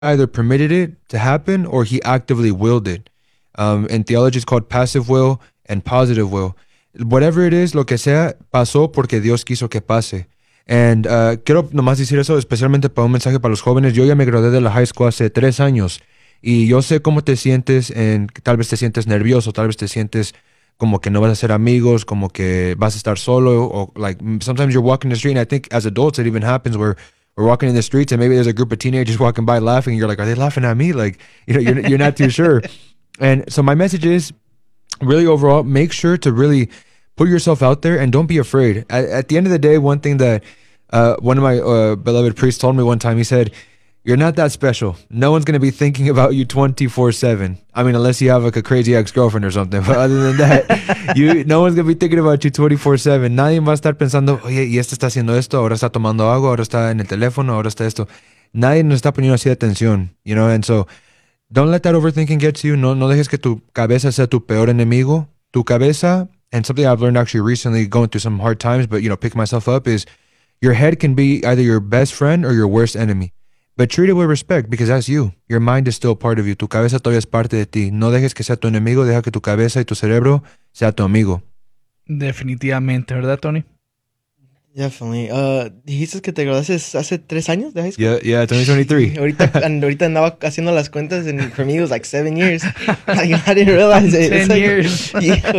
either permitted it to happen or he actively willed it. In theology, it's called passive will and positive will. Whatever it is, lo que sea, pasó porque Dios quiso que pase. And quiero nomás decir eso, especialmente para un mensaje para los jóvenes. Yo ya me gradué de la high school hace 3 años y yo sé cómo te sientes. Tal vez te sientes nervioso, tal vez te sientes como que no vas a ser amigos, como que vas a estar solo, or like sometimes you're walking the street, and I think as adults it even happens where we're walking in the streets and maybe there's a group of teenagers walking by laughing and you're like, are they laughing at me? Like, you know, you're not too sure. And so my message is really overall, make sure to really put yourself out there and don't be afraid. At the end of the day, one thing that one of my beloved priests told me one time, he said, you're not that special. No one's going to be thinking about you 24/7. I mean, unless you have like a crazy ex-girlfriend or something. But other than that, no one's going to be thinking about you 24/7. Nadie va a estar pensando, oye, y este está haciendo esto, ahora está tomando agua, ahora está en el teléfono, ahora está esto. Nadie nos está poniendo así de atención, you know? And so, don't let that overthinking get to you. No dejes que tu cabeza sea tu peor enemigo. Tu cabeza, and something I've learned actually recently going through some hard times, but, you know, pick myself up, is your head can be either your best friend or your worst enemy. But treat it with respect because that's you. Your mind is still part of you. Tu cabeza todavía es parte de ti. No dejes que sea tu enemigo, deja que tu cabeza y tu cerebro sea tu amigo. Definitivamente, ¿verdad, Tony? Definitely. Dijiste que te graduaste hace 3 años de high school. Yeah, 2023. ahorita andaba haciendo las cuentas, and for me it was like 7 years. Like, I didn't realize it. 10 years.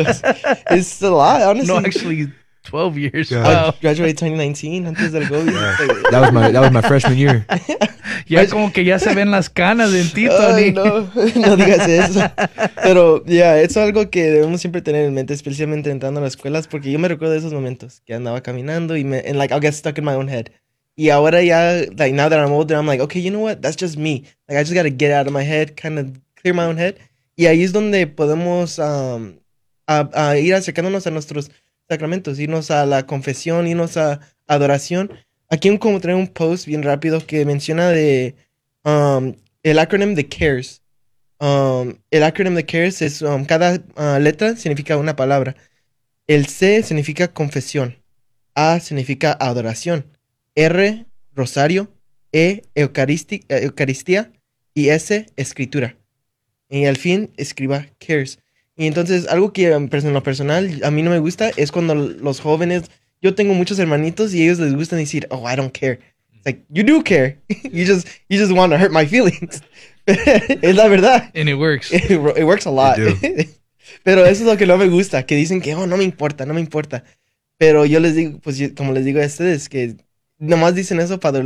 It's a lot, honestly. No, actually 12 years. Yeah. Wow. I graduated 2019 antes del COVID. That was my freshman year. Ya como que ya se ven las canas en ti, Tony. Ay, no digas eso. Pero, es algo que debemos siempre tener en mente, especialmente entrando a las escuelas, porque yo me recuerdo de esos momentos que andaba caminando and like I'll get stuck in my own head. Y ahora ya, like now that I'm older, I'm like, okay, you know what? That's just me. Like I just gotta get out of my head, kind of clear my own head. Y ahí es donde podemos a ir acercándonos a nuestros sacramentos, irnos a la confesión, irnos a adoración. Aquí como trae un post bien rápido que menciona de el acrónimo de CARES. El acrónimo de CARES es cada letra significa una palabra. El C significa confesión. A significa adoración. R, rosario. E, eucaristía. Y S, escritura. Y al fin, escriba CARES. Y entonces, algo que en lo personal a mí no me gusta es cuando los jóvenes, yo tengo muchos hermanitos y a ellos les gusta decir, oh, I don't care. It's like, you do care. you just want to hurt my feelings. Es la verdad. And it works. It works a lot. Pero eso es lo que no me gusta, que dicen que, oh, no me importa. Pero yo les digo, pues como les digo a ustedes, que nomás dicen eso para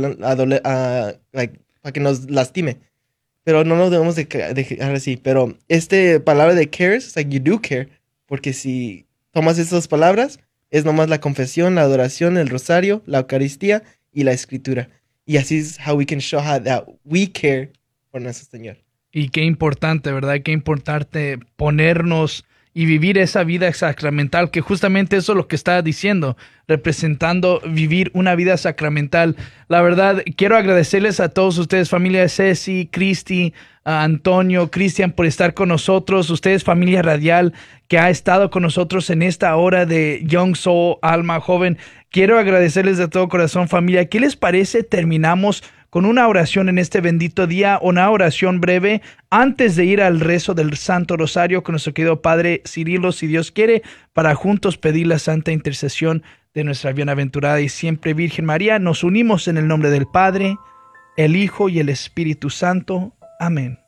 que nos lastime. Pero no nos debemos dejar así. Pero palabra de cares, like you do care. Porque si tomas estas palabras, es nomás la confesión, la adoración, el rosario, la eucaristía y la escritura. Y así es how we can show that we care por nuestro Señor. Y qué importante, ¿verdad? Qué importante ponernos y vivir esa vida sacramental, que justamente eso es lo que está diciendo, representando vivir una vida sacramental. La verdad, quiero agradecerles a todos ustedes, familia de Ceci, Cristi, Antonio, Cristian, por estar con nosotros. Ustedes, familia radial, que ha estado con nosotros en esta hora de Young Soul, Alma Joven. Quiero agradecerles de todo corazón, familia. ¿Qué les parece? Terminamos con una oración en este bendito día, una oración breve antes de ir al rezo del Santo Rosario con nuestro querido Padre Cirilo, si Dios quiere, para juntos pedir la santa intercesión de nuestra bienaventurada y siempre Virgen María. Nos unimos en el nombre del Padre, el Hijo y el Espíritu Santo. Amén.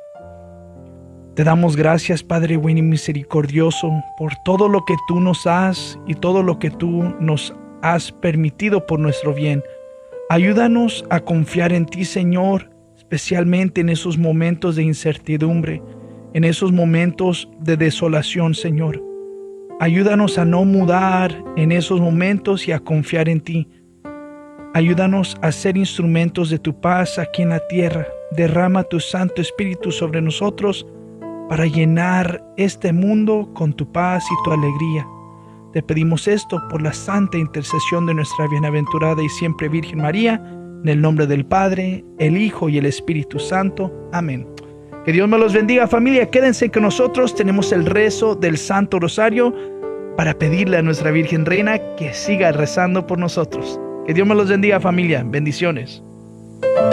Te damos gracias, Padre bueno y misericordioso, por todo lo que tú nos has y todo lo que tú nos has permitido por nuestro bien. Ayúdanos a confiar en ti, Señor, especialmente en esos momentos de incertidumbre, en esos momentos de desolación, Señor. Ayúdanos a no mudar en esos momentos y a confiar en ti. Ayúdanos a ser instrumentos de tu paz aquí en la tierra. Derrama tu Santo Espíritu sobre nosotros para llenar este mundo con tu paz y tu alegría. Te pedimos esto por la santa intercesión de nuestra bienaventurada y siempre Virgen María, en el nombre del Padre, el Hijo y el Espíritu Santo. Amén. Que Dios me los bendiga, familia. Quédense con nosotros. Tenemos el rezo del Santo Rosario para pedirle a nuestra Virgen Reina que siga rezando por nosotros. Que Dios me los bendiga, familia. Bendiciones.